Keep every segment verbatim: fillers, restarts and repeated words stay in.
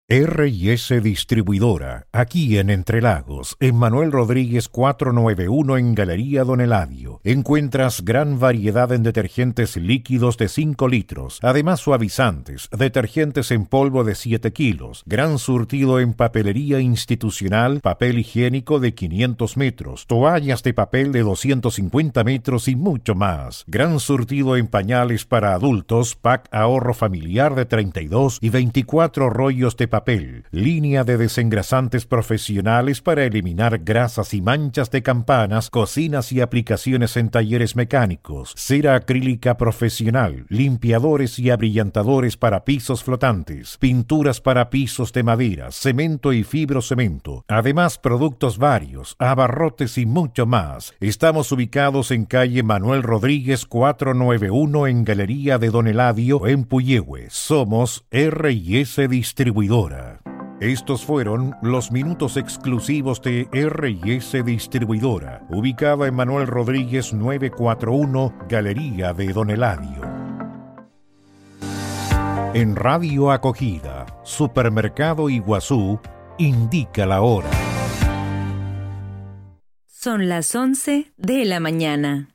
R y S Distribuidora, aquí en Entre Lagos, en Manuel Rodríguez cuatrocientos noventa y uno en Galería Don Eladio. Encuentras gran variedad en detergentes líquidos de cinco litros, además suavizantes, detergentes en polvo de siete kilos, gran surtido en papelería institucional, papel higiénico de quinientos metros, toallas de papel de doscientos cincuenta metros y mucho más. Gran surtido en pañales para adultos, pack ahorro familiar de treinta y dos y veinticuatro rollos de papel, línea de desengrasantes profesionales para eliminar grasas y manchas de campanas, cocinas y aplicaciones en talleres mecánicos, cera acrílica profesional, limpiadores y abrillantadores para pisos flotantes, pinturas para pisos de madera, cemento y fibrocemento, además productos varios, abarrotes y mucho más. Estamos ubicados en calle Manuel Rodríguez cuatrocientos noventa y uno en Galería de Don Eladio en Puyehue. Somos R y S Distribuidora. Estos fueron los minutos exclusivos de R y S Distribuidora, ubicada en Manuel Rodríguez novecientos cuarenta y uno, Galería de Don Eladio. En Radio Acogida, Supermercado Iguazú, indica la hora. Son las once de la mañana.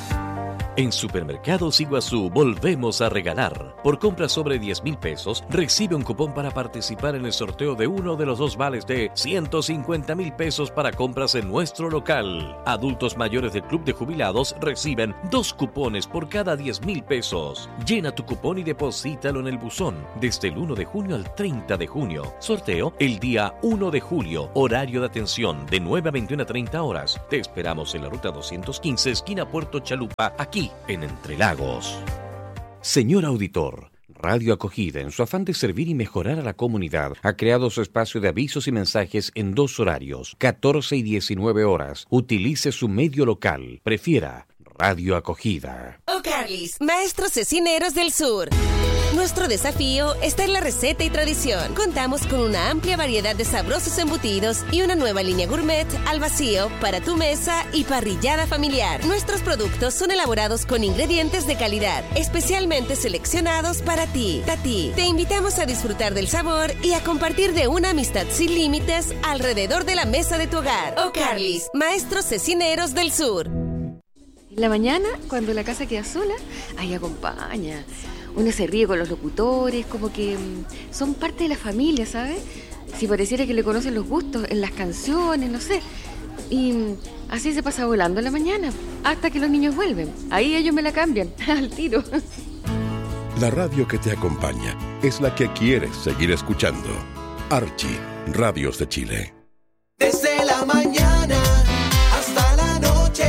En Supermercados Iguazú volvemos a regalar. Por compra sobre diez mil pesos, recibe un cupón para participar en el sorteo de uno de los dos vales de ciento cincuenta mil pesos para compras en nuestro local. Adultos mayores del Club de Jubilados reciben dos cupones por cada diez mil pesos. Llena tu cupón y deposítalo en el buzón desde el uno de junio al treinta de junio. Sorteo el día uno de julio. Horario de atención de nueve a veintiuna treinta horas. Te esperamos en la ruta doscientos quince, esquina Puerto Chalupa, aquí en Entre Lagos. Señor auditor, Radio Acogida, en su afán de servir y mejorar a la comunidad, ha creado su espacio de avisos y mensajes en dos horarios, catorce y diecinueve horas. Utilice su medio local. Prefiera Radio Acogida. O'Carly's, maestros cecineros del sur. Nuestro desafío está en la receta y tradición. Contamos con una amplia variedad de sabrosos embutidos y una nueva línea gourmet al vacío para tu mesa y parrillada familiar. Nuestros productos son elaborados con ingredientes de calidad, especialmente seleccionados para ti. Tati, te invitamos a disfrutar del sabor y a compartir de una amistad sin límites alrededor de la mesa de tu hogar. O'Carly's, maestros cecineros del sur. En la mañana, cuando la casa queda sola, ahí acompaña. Uno se ríe con los locutores, como que mmm, son parte de la familia, ¿sabes? Si pareciera que le conocen los gustos en las canciones, no sé. Y mmm, así se pasa volando en la mañana, hasta que los niños vuelven. Ahí ellos me la cambian, al tiro. La radio que te acompaña es la que quieres seguir escuchando. Archie, Radios de Chile. Desde la mañana hasta la noche,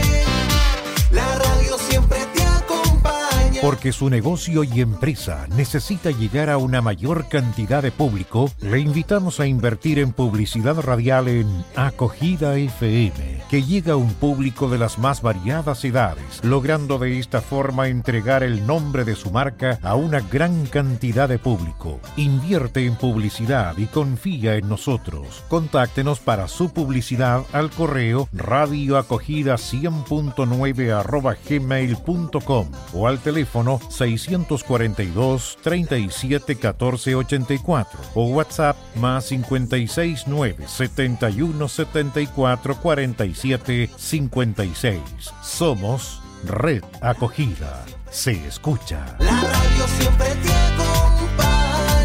la radio siempre te acompaña. Porque su negocio y empresa necesita llegar a una mayor cantidad de público, le invitamos a invertir en publicidad radial en Acogida F M, que llega a un público de las más variadas edades, logrando de esta forma entregar el nombre de su marca a una gran cantidad de público. Invierte en publicidad y confía en nosotros. Contáctenos para su publicidad al correo radioacogida cien punto nueve arroba gmail punto com o al teléfono seiscientos cuarenta y dos, treinta y siete, catorce ochenta y cuatro o WhatsApp más cincuenta y seis, nueve, setenta y uno, setenta y cuatro, cuarenta y siete, cincuenta y seis. Somos Red Acogida. Se escucha. La radio siempre te acompaña.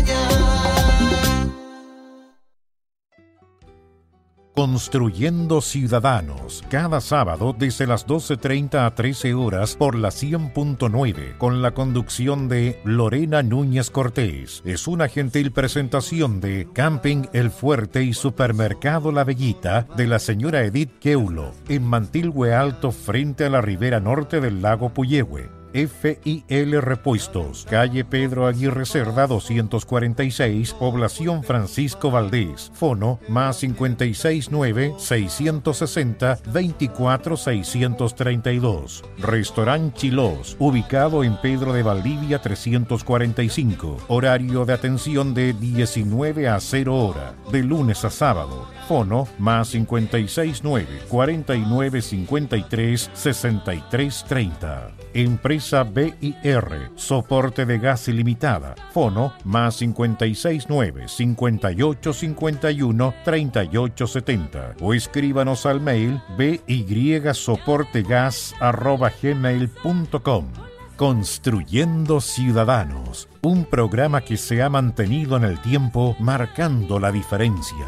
Construyendo Ciudadanos, cada sábado desde las doce treinta a trece horas por la cien punto nueve, con la conducción de Lorena Núñez Cortés. Es una gentil presentación de Camping El Fuerte y Supermercado La Bellita de la señora Edith Keulo, en Mantilhue Alto, frente a la ribera norte del lago Puyehue. F I L Repuestos, calle Pedro Aguirre Cerda doscientos cuarenta y seis, población Francisco Valdés. Fono más cincuenta y seis, nueve, seiscientos sesenta, veinticuatro, seiscientos treinta y dos. Restaurant Chilos, ubicado en Pedro de Valdivia trescientos cuarenta y cinco. Horario de atención de diecinueve a cero hora, de lunes a sábado. Fono más cincuenta y seis, nueve, cuarenta y nueve, cincuenta y tres, sesenta y tres treinta. Empresa Prisa B I R, soporte de gas ilimitada. Fono más cincuenta y seis nueve, cincuenta y ocho cincuenta y uno, treinta y ocho setenta. O escríbanos al mail bysoportegas arroba gmail punto com. Construyendo Ciudadanos, un programa que se ha mantenido en el tiempo marcando la diferencia.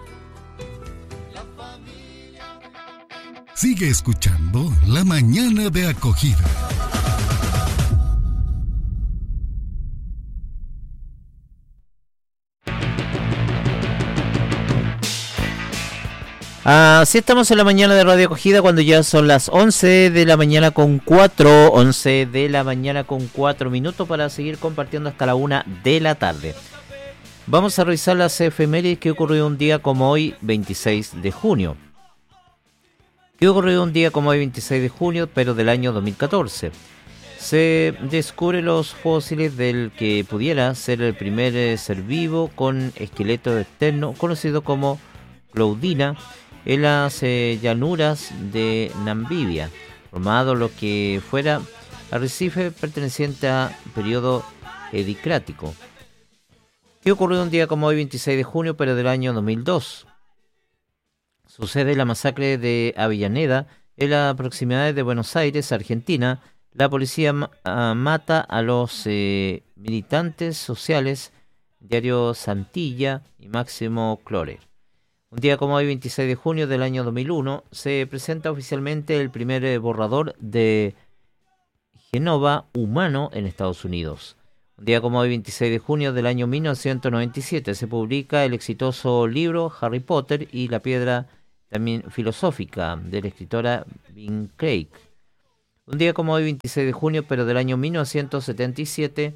Sigue escuchando La Mañana de Acogida. Así estamos en la mañana de Radio Acogida cuando ya son las once de la mañana con cuatro, once de la mañana con cuatro minutos para seguir compartiendo hasta la una de la tarde. Vamos a revisar las efemérides que ocurrió un día como hoy, veintiséis de junio. ¿Qué ocurrió un día como hoy, veintiséis de junio, pero del año dos mil catorce? Se descubren los fósiles del que pudiera ser el primer ser vivo con esqueleto externo, conocido como Claudina, en las eh, llanuras de Namibia, formado lo que fuera arrecife perteneciente a periodo edicrático. ¿Qué ocurrió un día como hoy, veintiséis de junio, pero del año dos mil dos? Sucede la masacre de Avellaneda en las proximidades de Buenos Aires, Argentina. La policía ma- mata a los eh, militantes sociales Diario Santilla y Máximo Clorer. Un día como hoy, veintiséis de junio del año dos mil uno, se presenta oficialmente el primer eh, borrador de genoma humano en Estados Unidos. Un día como hoy, veintiséis de junio del año mil novecientos noventa y siete, se publica el exitoso libro Harry Potter y la piedra también filosófica de la escritora Vin Craig. Un día como hoy, veintiséis de junio, pero del año mil novecientos setenta y siete,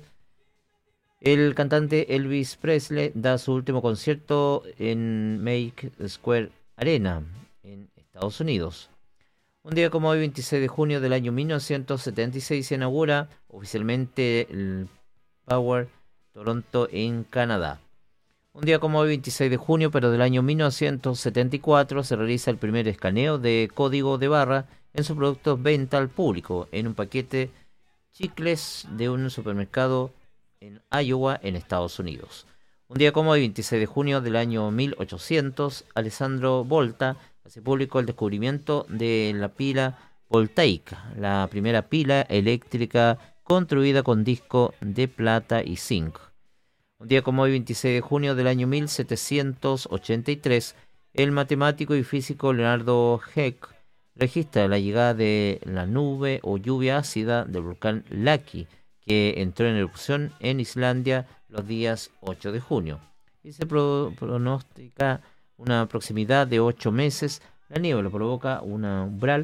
el cantante Elvis Presley da su último concierto en Make Square Arena, en Estados Unidos. Un día como hoy, veintiséis de junio del año mil novecientos setenta y seis, se inaugura oficialmente el Power Toronto en Canadá. Un día como hoy, veintiséis de junio, pero del año mil novecientos setenta y cuatro, se realiza el primer escaneo de código de barra en sus productos venta al público en un paquete chicles de un supermercado en Iowa, en Estados Unidos. Un día como hoy, veintiséis de junio del año mil ochocientos, Alessandro Volta hace público el descubrimiento de la pila voltaica, la primera pila eléctrica construida con disco de plata y zinc. Un día como hoy, veintiséis de junio del año mil setecientos ochenta y tres, el matemático y físico Leonardo Heck registra la llegada de la nube o lluvia ácida del volcán Laki, que entró en erupción en Islandia los días ocho de junio. Y se pro- pronostica una proximidad de ocho meses. La niebla provoca una umbral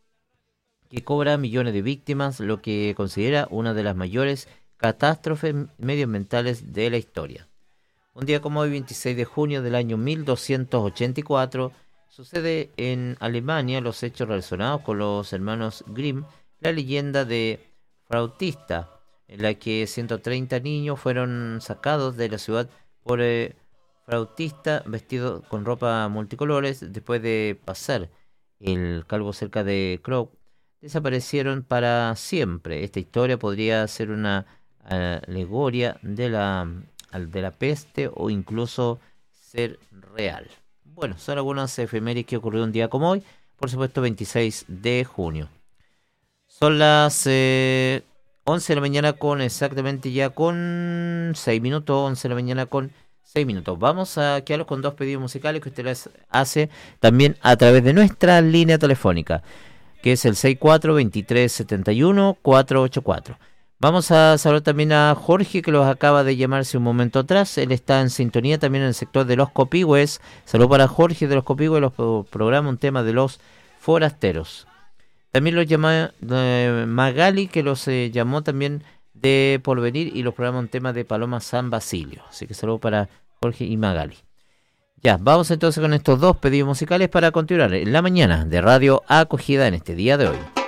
que cobra millones de víctimas, lo que considera una de las mayores catástrofes medioambientales de la historia. Un día como hoy, veintiséis de junio del año mil doscientos ochenta y cuatro, sucede en Alemania los hechos relacionados con los hermanos Grimm, la leyenda de Flautista, en la que ciento treinta niños fueron sacados de la ciudad por eh, Flautista vestido con ropa multicolores. Después de pasar el calvo cerca de Crow, desaparecieron para siempre. Esta historia podría ser una alegoria de la, de la peste o incluso ser real. Bueno, son algunas efemérides que ocurrió un día como hoy, por supuesto veintiséis de junio. Son las eh, once de la mañana con exactamente ya con seis minutos, once de la mañana con seis minutos. Vamos a quedarnos con dos pedidos musicales que usted les hace también a través de nuestra línea telefónica, que es el seis cuatro dos tres siete uno cuatro ocho cuatro. Vamos a saludar también a Jorge, que los acaba de llamarse un momento atrás. Él está en sintonía también en el sector de Los Copihue. Saludos para Jorge de Los Copihue, los programa un tema de los forasteros. También los llama eh, Magali, que los eh, llamó también de Porvenir y los programa un tema de Paloma San Basilio. Así que saludos para Jorge y Magali. Ya, vamos entonces con estos dos pedidos musicales para continuar en la mañana de Radio Acogida en este día de hoy.